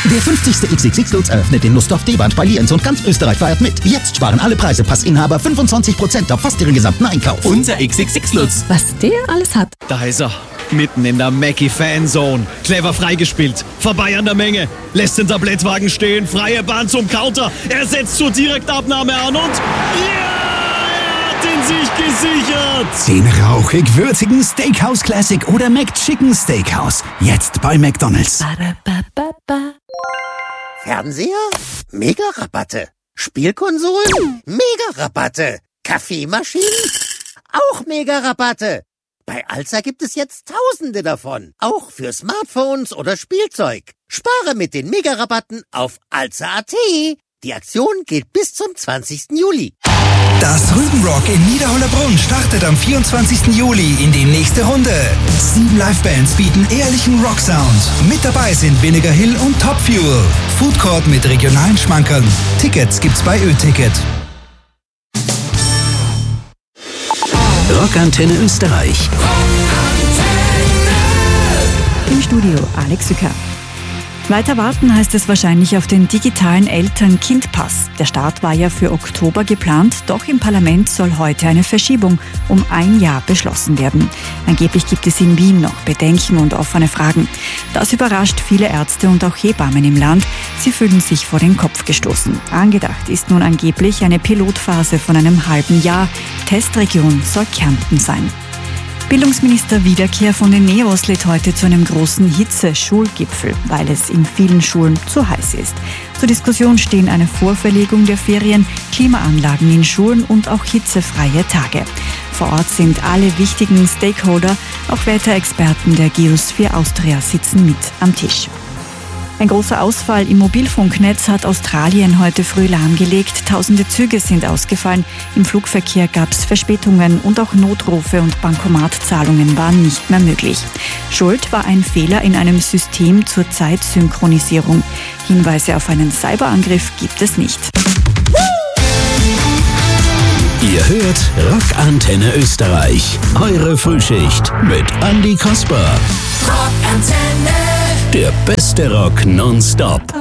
Der 50. XXX Lutz eröffnet den Lusthof D-Band bei Lienz und ganz Österreich feiert mit. Jetzt sparen alle Preisepassinhaber 25% auf fast ihren gesamten Einkauf. Unser XXX Lutz. Was der alles hat. Da ist er. Mitten in der Mackie-Fanzone. Clever freigespielt. Vorbei an der Menge. Lässt den Tablettwagen stehen. Freie Bahn zum Counter. Er setzt zur Direktabnahme an und... Ja! Er hat ihn sich gesichert. Den rauchig-würzigen Steakhouse Classic oder McChicken Steakhouse. Jetzt bei McDonald's. Fernseher? Mega-Rabatte. Spielkonsolen? Mega-Rabatte. Kaffeemaschinen? Auch Mega-Rabatte. Bei Alza gibt es jetzt Tausende davon. Auch für Smartphones oder Spielzeug. Spare mit den Mega-Rabatten auf alza.at. Die Aktion gilt bis zum 20. Juli. Das Rügenrock in Niederhollerbrunn startet am 24. Juli in die nächste Runde. 7 Livebands bieten ehrlichen Rocksound. Mit dabei sind Vinegar Hill und Top Fuel. Foodcourt mit regionalen Schmankern. Tickets gibt's bei Ö-Ticket. Rockantenne Österreich. Im Studio Alex Sücker. Weiter warten heißt es wahrscheinlich auf den digitalen Eltern-Kind-Pass. Der Start war ja für Oktober geplant, doch im Parlament soll heute eine Verschiebung um 1 Jahr beschlossen werden. Angeblich gibt es in Wien noch Bedenken und offene Fragen. Das überrascht viele Ärzte und auch Hebammen im Land. Sie fühlen sich vor den Kopf gestoßen. Angedacht ist nun angeblich eine Pilotphase von einem halben Jahr. Testregion soll Kärnten sein. Bildungsminister Wiederkehr von den Neos lädt heute zu einem großen Hitze-Schulgipfel, weil es in vielen Schulen zu heiß ist. Zur Diskussion stehen eine Vorverlegung der Ferien, Klimaanlagen in Schulen und auch hitzefreie Tage. Vor Ort sind alle wichtigen Stakeholder, auch Wetterexperten der Geosphere Austria sitzen mit am Tisch. Ein großer Ausfall im Mobilfunknetz hat Australien heute früh lahmgelegt. Tausende Züge sind ausgefallen. Im Flugverkehr gab es Verspätungen und auch Notrufe und Bankomatzahlungen waren nicht mehr möglich. Schuld war ein Fehler in einem System zur Zeitsynchronisierung. Hinweise auf einen Cyberangriff gibt es nicht. Ihr hört Rockantenne Österreich. Eure Frühschicht mit Andi Kasper. Rockantenne. Der beste Rock nonstop.